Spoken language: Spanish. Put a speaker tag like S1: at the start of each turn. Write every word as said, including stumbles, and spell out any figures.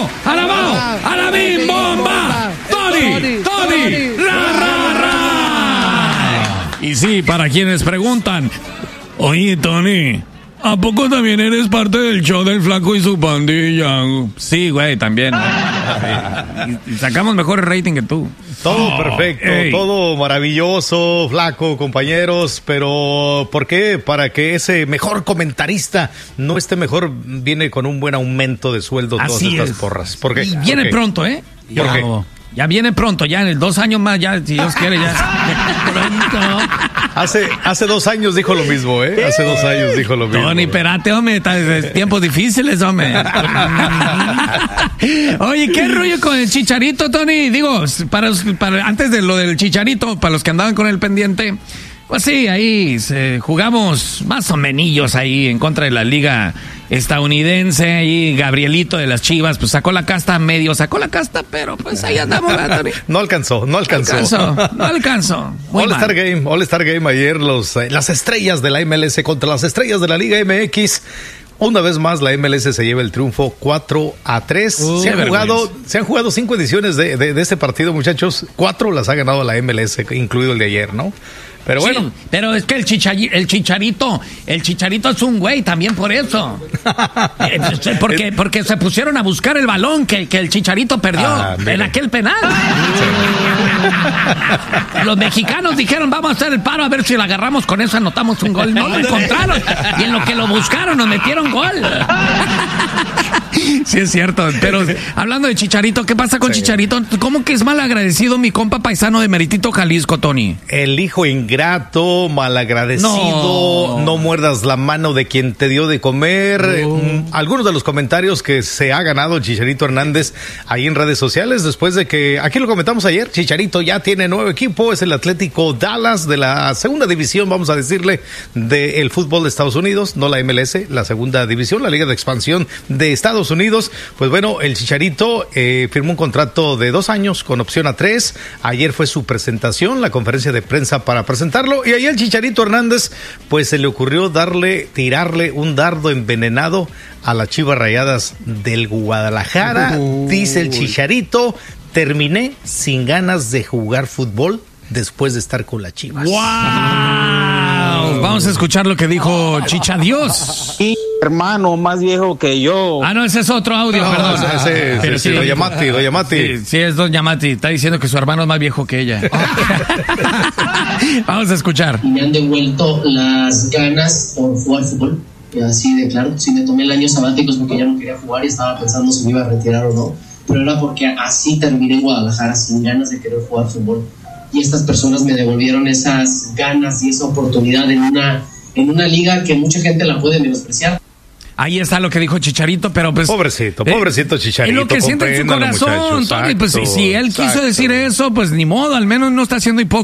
S1: Alabao, alabao, alabim, bomba, Tony, Tony, ra, ra, ra. Y sí, para quienes preguntan, oye, Tony, ¿a poco también eres parte del show del Flaco y su pandilla? Sí, güey, también. Sí. Y sacamos mejor rating que tú.
S2: Todo perfecto, ey. Todo maravilloso, Flaco, compañeros, pero ¿por qué? Para que ese mejor comentarista no esté mejor, viene con un buen aumento de sueldo todas
S1: Así
S2: estas
S1: es.
S2: porras. ¿Por qué?
S1: Y viene
S2: ¿Por qué?
S1: pronto, ¿eh?
S2: ¿Por
S1: ya,
S2: qué?
S1: Ya viene pronto, ya en dos años más, ya, si Dios quiere, ya. Pronto.
S2: Hace, hace dos años dijo lo mismo, ¿eh? Hace dos años dijo lo mismo.
S1: Tony, espérate, hombre, tiempos difíciles, hombre. Oye, ¿qué rollo con el Chicharito, Tony? Digo, para, para antes de lo del Chicharito, para los que andaban con el pendiente, pues sí, ahí se, jugamos más o menillos ahí en contra de la liga estadounidense. Ahí Gabrielito de las Chivas, pues sacó la casta, medio sacó la casta, pero pues ahí andamos, ¿verdad, Tony?
S2: No alcanzó, no alcanzó.
S1: No alcanzó, no alcanzó. Muy
S2: All
S1: mal.
S2: Star Game, All Star Game ayer, los, eh, las estrellas de la M L S contra las estrellas de la Liga M X. Una vez más la M L S se lleva el triunfo cuatro a tres.
S1: Uh,
S2: se, han jugado, se han jugado cinco ediciones de, de, de este partido, muchachos. Cuatro las ha ganado la M L S, incluido el de ayer, ¿no? Pero bueno.
S1: Sí, pero es que el, chichari, el chicharito, el chicharito es un güey también por eso. porque, porque se pusieron a buscar el balón que, que el Chicharito perdió ah, en aquel penal. Los mexicanos dijeron, vamos a hacer el paro a ver si lo agarramos, con eso anotamos un gol. No lo encontraron. Y en lo que lo buscaron nos metieron gol. Sí, es cierto. Pero hablando de Chicharito, ¿qué pasa con sí. Chicharito? ¿Cómo que es mal agradecido mi compa paisano de Meritito, Jalisco, Tony?
S2: El hijo ingrato, malagradecido, no. no muerdas la mano de quien te dio de comer. No. Algunos de los comentarios que se ha ganado el Chicharito Hernández ahí en redes sociales, después de que, aquí lo comentamos ayer, Chicharito ya tiene nuevo equipo, es el Atlético Dallas de la segunda división, vamos a decirle, del fútbol de Estados Unidos, no la M L S, la segunda división, la Liga de Expansión de Estados Unidos. Pues bueno, el Chicharito eh, firmó un contrato de dos años con opción a tres. Ayer fue su presentación, la conferencia de prensa para presentarlo, y ahí el Chicharito Hernández pues se le ocurrió darle, tirarle un dardo envenenado a las Chivas Rayadas del Guadalajara. Uy. Dice el Chicharito, terminé sin ganas de jugar fútbol después de estar con las Chivas.
S1: ¡Wow! Vamos a escuchar lo que dijo Chichadios.
S3: Y hermano más viejo que yo.
S1: Ah, no, ese es otro audio, no, perdón.
S2: Ese, ese, sí, sí, Doña Mati, Doña Mati.
S1: Sí, sí, es Doña Mati. Está diciendo que su hermano es más viejo que ella. Vamos a escuchar.
S4: Y me han devuelto las ganas por jugar fútbol. Así de claro, sí me tomé el año sabático porque ya no quería jugar y estaba pensando si me iba a retirar o no. Pero era porque así terminé en Guadalajara sin ganas de querer jugar fútbol. Y estas personas me devolvieron esas ganas y esa oportunidad en una, en una liga que mucha gente la puede menospreciar.
S1: Ahí está lo que dijo Chicharito, pero pues...
S2: Pobrecito, pobrecito Chicharito.
S1: Es lo que siente en su corazón, Tony. Pues si él quiso exacto. decir eso, pues ni modo, al menos no está haciendo hipócrita.